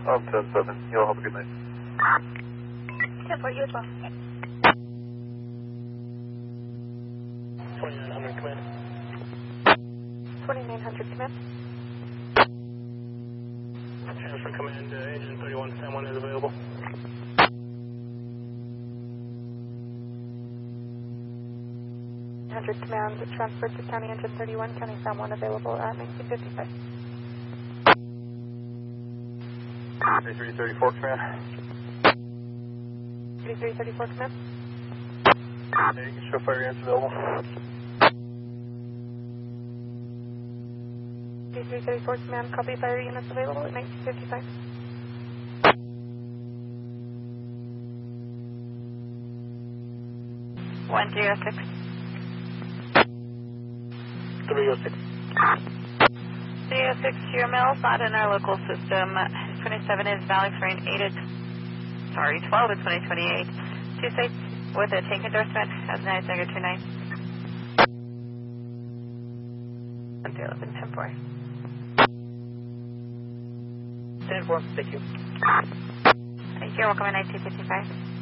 I'm 10-7. Y'all have a good night. 10-4, you as well. 2900 command. 2900 command. Transfer command, engine 31 San Juan is available. 100 command, transferred to County Engine 31, County San Juan available at 1955. 3334 command. 3334 command. Yeah, you can show fire units available. 3334 command, copy fire units available at 1955. 106. 306. 306 to your mills, not in our local system. 27 is Valix Rain 12 is 2028. 26 with a tank endorsement as 9029. 11, 10-4. 10-4, thank you. You're welcome at 1955.